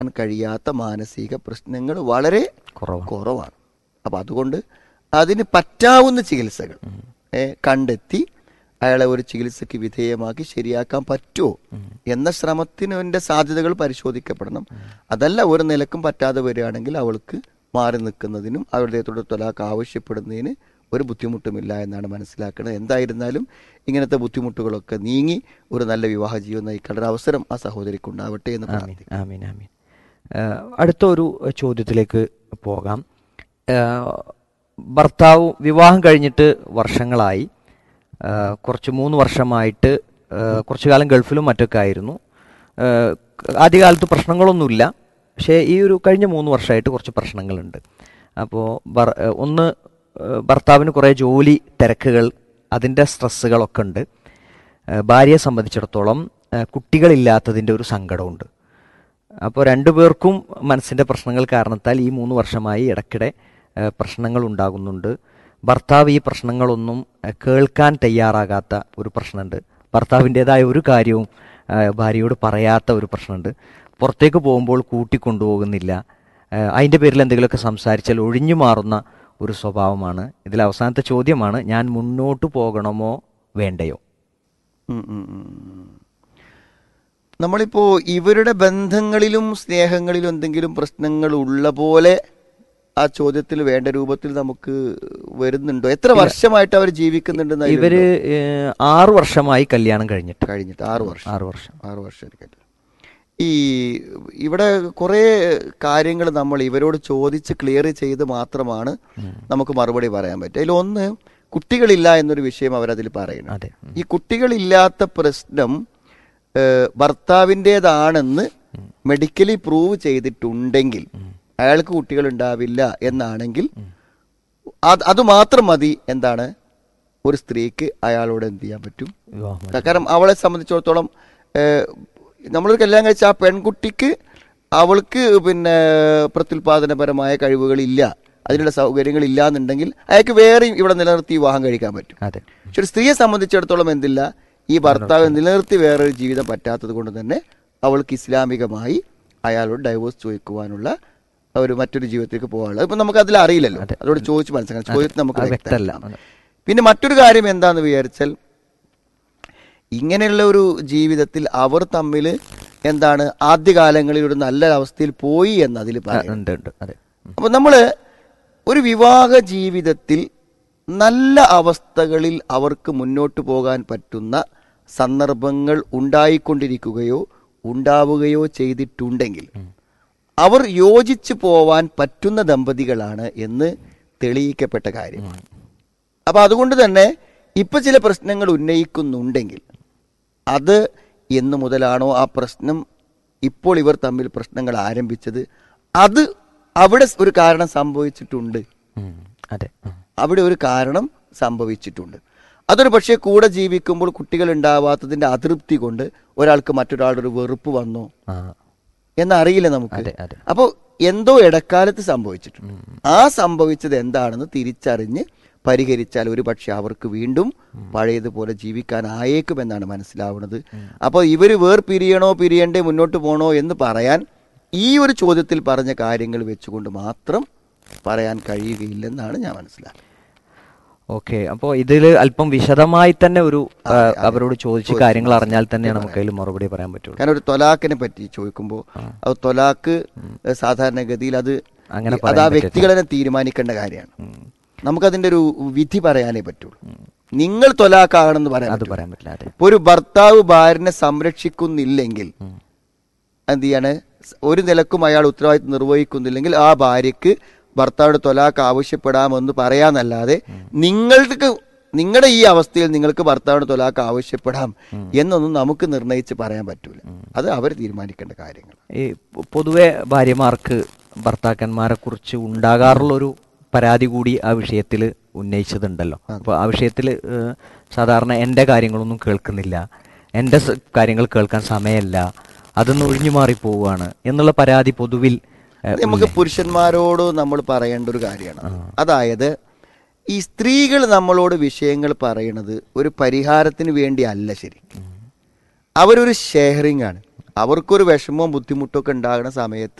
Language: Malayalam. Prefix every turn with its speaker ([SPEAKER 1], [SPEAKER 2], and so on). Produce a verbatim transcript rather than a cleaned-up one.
[SPEAKER 1] കഴിയാത്ത മാനസിക പ്രശ്നങ്ങൾ വളരെ കുറവാണ്. അപ്പം അതുകൊണ്ട് അതിന് പറ്റാവുന്ന ചികിത്സകൾ കണ്ടെത്തി അയാളെ ഒരു ചികിത്സയ്ക്ക് വിധേയമാക്കി ശരിയാക്കാൻ പറ്റുമോ എന്ന ശ്രമത്തിൻ്റെ സാധ്യതകൾ പരിശോധിക്കപ്പെടണം. അതല്ല ഒരു നിലക്കും പറ്റാതെ വരികയാണെങ്കിൽ അവൾക്ക് മാറി നിൽക്കുന്നതിനും അവരുടെ തൊലാക്ക് ആവശ്യപ്പെടുന്നതിന് ഒരു ബുദ്ധിമുട്ടുമില്ല എന്നാണ് മനസ്സിലാക്കുന്നത്. എന്തായിരുന്നാലും ഇങ്ങനത്തെ ബുദ്ധിമുട്ടുകളൊക്കെ നീങ്ങി ഒരു നല്ല വിവാഹ ജീവിതം നയിക്കാനുള്ള അവസരം ആ സഹോദരിക്കുണ്ടാവട്ടെ എന്ന് പ്രാർത്ഥിക്കുന്നു.
[SPEAKER 2] ആമീൻ ആമീൻ. അടുത്ത ഒരു ചോദ്യത്തിലേക്ക് പോകാം. ഭർത്താവ് വിവാഹം കഴിഞ്ഞിട്ട് വർഷങ്ങളായി, കുറച്ച് മൂന്ന് വർഷമായിട്ട് കുറച്ചു കാലം ഗൾഫിലും മറ്റൊക്കെ ആയിരുന്നു. ആദ്യകാലത്ത് പ്രശ്നങ്ങളൊന്നുമില്ല, പക്ഷേ ഈ ഒരു കഴിഞ്ഞ മൂന്ന് വർഷമായിട്ട് കുറച്ച് പ്രശ്നങ്ങളുണ്ട്. അപ്പോൾ ഒന്ന്, ഭർത്താവിന് കുറേ ജോലി തിരക്കുകൾ, അതിൻ്റെ സ്ട്രെസ്സുകളൊക്കെ ഉണ്ട്. ഭാര്യയെ സംബന്ധിച്ചിടത്തോളം കുട്ടികളില്ലാത്തതിൻ്റെ ഒരു സങ്കടമുണ്ട്. അപ്പോൾ രണ്ടുപേർക്കും മനസ്സിൻ്റെ പ്രശ്നങ്ങൾ കാരണത്താൽ ഈ മൂന്ന് വർഷമായി ഇടയ്ക്കിടെ പ്രശ്നങ്ങൾ ഉണ്ടാകുന്നുണ്ട്. ഭർത്താവ് ഈ പ്രശ്നങ്ങളൊന്നും കേൾക്കാൻ തയ്യാറാകാത്ത ഒരു പ്രശ്നമുണ്ട്. ഭർത്താവിൻ്റേതായ ഒരു കാര്യവും ഭാര്യയോട് പറയാത്ത ഒരു പ്രശ്നമുണ്ട്. പുറത്തേക്ക് പോകുമ്പോൾ കൂട്ടിക്കൊണ്ടുപോകുന്നില്ല. അതിൻ്റെ പേരിൽ എന്തെങ്കിലുമൊക്കെ സംസാരിച്ചാൽ ഒഴിഞ്ഞു മാറുന്ന ഒരു സ്വഭാവമാണ്. ഇതിൽ അവസാനത്തെ ചോദ്യമാണ്, ഞാൻ മുന്നോട്ട് പോകണമോ വേണ്ടയോ?
[SPEAKER 1] നമ്മളിപ്പോൾ ഇവരുടെ ബന്ധങ്ങളിലും സ്നേഹങ്ങളിലും എന്തെങ്കിലും പ്രശ്നങ്ങൾ ഉള്ള പോലെ ആ ചോദ്യത്തിൽ വേണ്ട രൂപത്തിൽ നമുക്ക് വരുന്നുണ്ടോ? എത്ര വർഷമായിട്ട് അവർ ജീവിക്കുന്നുണ്ടെന്ന്?
[SPEAKER 2] ഇവര് ആറു വർഷമായി കല്യാണം കഴിഞ്ഞിട്ട്
[SPEAKER 1] കഴിഞ്ഞിട്ട് ആറു വർഷം
[SPEAKER 2] ആറു വർഷം
[SPEAKER 1] ആറു വർഷം ഈ ഇവിടെ കുറേ കാര്യങ്ങൾ നമ്മൾ ഇവരോട് ചോദിച്ച് ക്ലിയർ ചെയ്ത് മാത്രമാണ് നമുക്ക് മറുപടി പറയാൻ പറ്റുക. അതിലൊന്ന്, കുട്ടികളില്ല എന്നൊരു വിഷയം അവരതിൽ പറയുന്നത്. ഈ കുട്ടികളില്ലാത്ത പ്രശ്നം ഭർത്താവിൻ്റെതാണെന്ന് മെഡിക്കലി പ്രൂവ് ചെയ്തിട്ടുണ്ടെങ്കിൽ അയാൾക്ക് കുട്ടികൾ ഉണ്ടാവില്ല എന്നാണെങ്കിൽ അത് മാത്രം മതി. എന്താണ്, ഒരു സ്ത്രീക്ക് അയാളോട് എന്ത് ചെയ്യാൻ പറ്റും? കാരണം അവളെ സംബന്ധിച്ചിടത്തോളം നമ്മളൊരു കല്യാണം കഴിച്ച ആ പെൺകുട്ടിക്ക് അവൾക്ക് പിന്നെ പ്രത്യുൽപാദനപരമായ കഴിവുകളില്ല, അതിനുള്ള സൗകര്യങ്ങൾ ഇല്ല എന്നുണ്ടെങ്കിൽ അയാൾക്ക് വേറെയും ഇവിടെ നിലനിർത്തി വിവാഹം കഴിക്കാൻ പറ്റും. പക്ഷെ ഒരു സ്ത്രീയെ സംബന്ധിച്ചിടത്തോളം എന്തില്ല, ഈ ഭർത്താവ് നിലനിർത്തി വേറൊരു ജീവിതം പറ്റാത്തത് കൊണ്ട് തന്നെ അവൾക്ക് ഇസ്ലാമികമായി അയാളോട് ഡൈവോഴ്സ് ചോദിക്കുവാനുള്ള ഒരു മറ്റൊരു ജീവിതത്തിലേക്ക് പോകാനുള്ളത് ഇപ്പം നമുക്ക് അതിൽ അറിയില്ലല്ലോ. അതോട് ചോദിച്ച് മനസ്സിലാക്കണം, ചോദ്യത്തിൽ നമുക്ക് വ്യക്തമല്ല. പിന്നെ മറ്റൊരു കാര്യം എന്താന്ന് വിചാരിച്ചാൽ, ഇങ്ങനെയുള്ള ഒരു ജീവിതത്തിൽ അവർ തമ്മിൽ എന്താണ് ആദ്യകാലങ്ങളിൽ ഒരു നല്ല അവസ്ഥയിൽ പോയി എന്ന് അതിൽ പറയുന്നുണ്ട്. അപ്പൊ നമ്മള് ഒരു വിവാഹ ജീവിതത്തിൽ നല്ല അവസ്ഥകളിൽ അവർക്ക് മുന്നോട്ട് പോകാൻ പറ്റുന്ന സന്ദർഭങ്ങൾ ഉണ്ടായിക്കൊണ്ടിരിക്കുകയോ ഉണ്ടാവുകയോ ചെയ്തിട്ടുണ്ടെങ്കിൽ അവർ യോജിച്ചു പോവാൻ പറ്റുന്ന ദമ്പതികളാണ് എന്ന് തെളിയിക്കപ്പെട്ട കാര്യമാണ്. അപ്പൊ അതുകൊണ്ട് തന്നെ ഇപ്പൊ ചില പ്രശ്നങ്ങൾ ഉന്നയിക്കുന്നുണ്ടെങ്കിൽ അത് എന്നു മുതലാണോ ആ പ്രശ്നം, ഇപ്പോൾ ഇവർ തമ്മിൽ പ്രശ്നങ്ങൾ ആരംഭിച്ചത്, അത് അവിടെ ഒരു കാരണം സംഭവിച്ചിട്ടുണ്ട്.
[SPEAKER 2] അതെ,
[SPEAKER 1] അവിടെ ഒരു കാരണം സംഭവിച്ചിട്ടുണ്ട്. അതൊരു പക്ഷേ കൂടെ ജീവിക്കുമ്പോൾ കുട്ടികൾ ഉണ്ടാവാത്തതിന്റെ അതൃപ്തി കൊണ്ട് ഒരാൾക്ക് മറ്റൊരാളുടെ ഒരു വെറുപ്പ് വന്നോ എന്നറിയില്ല നമുക്ക്. അപ്പോൾ എന്തോ ഇടക്കാലത്ത് സംഭവിച്ചിട്ടുണ്ട്. ആ സംഭവിച്ചത് എന്താണെന്ന് തിരിച്ചറിഞ്ഞ് പരിഹരിച്ചാൽ ഒരു പക്ഷെ അവർക്ക് വീണ്ടും പഴയതുപോലെ ജീവിക്കാനായേക്കുമെന്നാണ് മനസ്സിലാവുന്നത്. അപ്പോൾ ഇവർ വേർപിരിയണോ പിരിയണ്ടേ മുന്നോട്ട് പോകണോ എന്ന് പറയാൻ ഈ ഒരു ചോദ്യത്തിൽ പറഞ്ഞ കാര്യങ്ങൾ വെച്ചുകൊണ്ട് മാത്രം പറയാൻ കഴിയുകയില്ലെന്നാണ് ഞാൻ മനസ്സിലാക്കുന്നത്.
[SPEAKER 2] ഓക്കെ, അപ്പോൾ ഇതിൽ അല്പം വിശദമായി തന്നെ ഒരു അവരോട് ചോദിച്ച കാര്യങ്ങൾ അറിഞ്ഞാൽ തന്നെ നമുക്ക് അതിൽ മറുപടി പറയാൻ പറ്റുള്ളൂ.
[SPEAKER 1] കാരണം ഒരു തൊലാഖിനെ പറ്റി ചോദിക്കുമ്പോൾ അത് തൊലാഖ് സാധാരണഗതിയിൽ അത് അത് ആ വ്യക്തികളെ തീരുമാനിക്കേണ്ട കാര്യമാണ്. നമുക്കതിന്റെ ഒരു വിധി പറയാനേ പറ്റുള്ളൂ. നിങ്ങൾ തൊലാഖാണെന്ന് പറയാൻ പറയാൻ പറ്റില്ല. ഇപ്പൊ ഒരു ഭർത്താവ് ഭാര്യനെ സംരക്ഷിക്കുന്നില്ലെങ്കിൽ എന്ത് ചെയ്യാണ്, ഒരു നിലക്കും അയാൾ ഉത്തരവാദിത്വം നിർവഹിക്കുന്നില്ലെങ്കിൽ ആ ഭാര്യക്ക് ഭർത്താവിന്റെ തൊലാഖ് ആവശ്യപ്പെടാമെന്ന് പറയാന്നല്ലാതെ നിങ്ങൾക്ക് നിങ്ങളുടെ ഈ അവസ്ഥയിൽ നിങ്ങൾക്ക് ഭർത്താവിന്റെ തൊലാഖ് ആവശ്യപ്പെടാം എന്നൊന്നും നമുക്ക് നിർണയിച്ച് പറയാൻ പറ്റൂല. അത് അവർ തീരുമാനിക്കേണ്ട കാര്യങ്ങൾ.
[SPEAKER 2] ഈ പൊതുവെ ഭാര്യമാർക്ക് ഭർത്താക്കന്മാരെ കുറിച്ച് ഉണ്ടാകാറുള്ളൊരു പരാതി കൂടി ആ വിഷയത്തിൽ ഉന്നയിച്ചതുണ്ടല്ലോ. അപ്പോൾ ആ വിഷയത്തിൽ സാധാരണ എൻ്റെ കാര്യങ്ങളൊന്നും കേൾക്കുന്നില്ല, എൻ്റെ കാര്യങ്ങൾ കേൾക്കാൻ സമയമല്ല, അതൊന്ന് ഒഴിഞ്ഞു മാറി പോവുകയാണ് എന്നുള്ള പരാതി പൊതുവിൽ
[SPEAKER 1] നമുക്ക് പുരുഷന്മാരോട് നമ്മൾ പറയേണ്ട ഒരു കാര്യമാണ്. അതായത് ഈ സ്ത്രീകൾ നമ്മളോട് വിഷയങ്ങൾ പറയണത് ഒരു പരിഹാരത്തിന് വേണ്ടി അല്ല. ശരി, അവരൊരു ഷെയറിംഗ് ആണ്. അവർക്കൊരു വിഷമവും ബുദ്ധിമുട്ടൊക്കെ ഉണ്ടാകുന്ന സമയത്ത്